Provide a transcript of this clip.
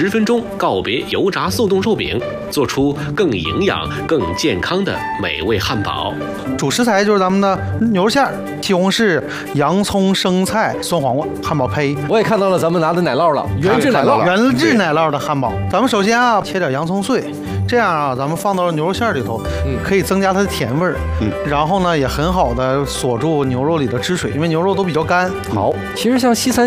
10分钟告别油炸速冻肉饼，做出更营养、更健康的美味汉堡。 主食材就是咱们的牛肉馅、西红柿、洋葱、生菜、酸黄瓜，汉堡胚。 我也看到了咱们拿的奶酪了，原质奶酪， 原质奶酪的汉堡。咱们首先啊，切点洋葱碎，这样啊，咱们放到了牛肉馅里头，可以增加它的甜味儿。然后呢，也很好的锁住牛肉里的汁水，因为牛肉都比较干。 好，其实像西餐